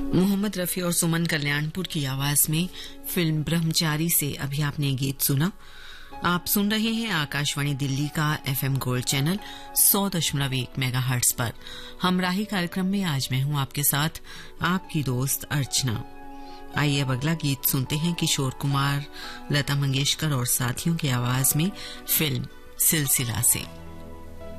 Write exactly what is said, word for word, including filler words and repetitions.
मोहम्मद रफी और सुमन कल्याणपुर की आवाज में फिल्म ब्रह्मचारी से अभी आपने गीत सुना। आप सुन रहे हैं आकाशवाणी दिल्ली का एफएम गोल्ड चैनल सौ दशमलव एक मेगाहर्ट्ज पर। हमराही कार्यक्रम में आज मैं हूं आपके साथ आपकी दोस्त अर्चना। आइए अब अगला गीत सुनते हैं किशोर कुमार, लता मंगेशकर और साथियों की आवाज में फिल्म सिलसिला से।